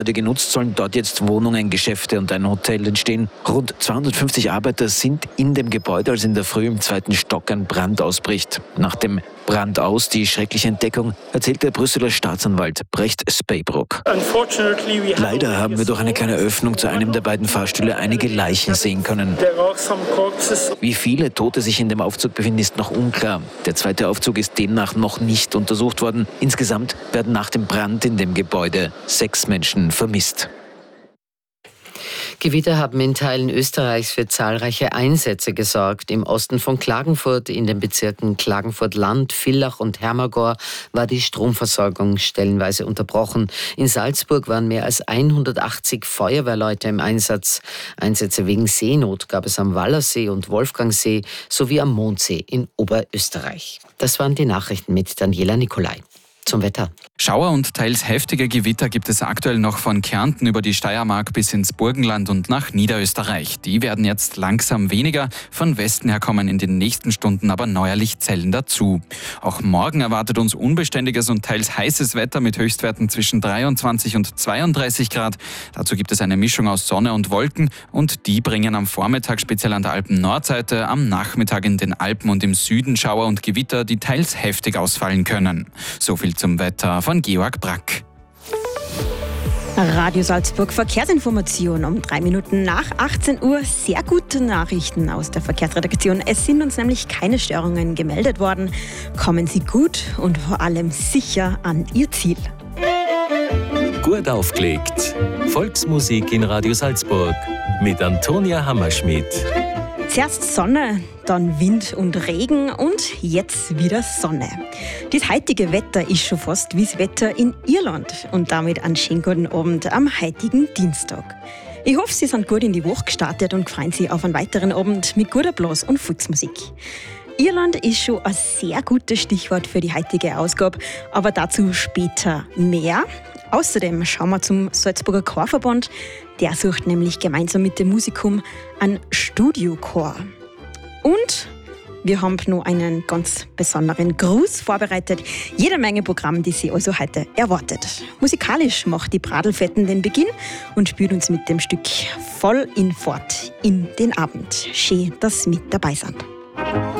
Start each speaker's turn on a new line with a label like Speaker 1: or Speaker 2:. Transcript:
Speaker 1: genutzt, sollen dort jetzt Wohnungen, Geschäfte und ein Hotel entstehen. Rund 250 Arbeiter sind in dem Gebäude, als in der Früh im 2. Stock ein Brand ausbricht. Nach dem Brand aus die schreckliche Entdeckung, erzählt der Brüsseler Staatsanwalt Brecht Speybrook. Leider haben wir durch eine kleine Öffnung zu einem der beiden Fahrstühle einige Leichen sehen können. Wie viele Tote sich in dem Aufzug befinden, ist noch unklar. Der zweite Aufzug ist demnach noch nicht untersucht worden. Insgesamt werden nach dem Brand in dem Gebäude 6 Menschen vermisst.
Speaker 2: Gewitter haben in Teilen Österreichs für zahlreiche Einsätze gesorgt. Im Osten von Klagenfurt, in den Bezirken Klagenfurt-Land, Villach und Hermagor war die Stromversorgung stellenweise unterbrochen. In Salzburg waren mehr als 180 Feuerwehrleute im Einsatz. Einsätze wegen Seenot gab es am Wallersee und Wolfgangsee sowie am Mondsee in Oberösterreich. Das waren die Nachrichten mit Daniela Nicolai. Zum Wetter.
Speaker 3: Schauer und teils heftige Gewitter gibt es aktuell noch von Kärnten über die Steiermark bis ins Burgenland und nach Niederösterreich. Die werden jetzt langsam weniger. Von Westen her kommen in den nächsten Stunden aber neuerlich Zellen dazu. Auch morgen erwartet uns unbeständiges und teils heißes Wetter mit Höchstwerten zwischen 23 und 32 Grad. Dazu gibt es eine Mischung aus Sonne und Wolken und die bringen am Vormittag speziell an der Alpen-Nordseite, am Nachmittag in den Alpen und im Süden Schauer und Gewitter, die teils heftig ausfallen können. So viel zum Wetter von Georg Brack.
Speaker 4: Radio Salzburg Verkehrsinformation um 3 Minuten nach 18 Uhr. Sehr gute Nachrichten aus der Verkehrsredaktion. Es sind uns nämlich keine Störungen gemeldet worden. Kommen Sie gut und vor allem sicher an Ihr Ziel.
Speaker 5: Gut aufgelegt. Volksmusik in Radio Salzburg mit Antonia Hammerschmidt.
Speaker 4: Zuerst Sonne, dann Wind und Regen und jetzt wieder Sonne. Das heutige Wetter ist schon fast wie das Wetter in Irland und damit einen schönen guten Abend am heutigen Dienstag. Ich hoffe, Sie sind gut in die Woche gestartet und freuen sich auf einen weiteren Abend mit guter Blas und Volksmusik. Irland ist schon ein sehr gutes Stichwort für die heutige Ausgabe, aber dazu später mehr. Außerdem schauen wir zum Salzburger Chorverband. Der sucht nämlich gemeinsam mit dem Musikum einen Studiochor. Und wir haben noch einen ganz besonderen Gruß vorbereitet. Jede Menge Programm, die Sie also heute erwartet. Musikalisch macht die Pradlfetten den Beginn und spielt uns mit dem Stück voll in Fort in den Abend. Schön, dass Sie mit dabei sind.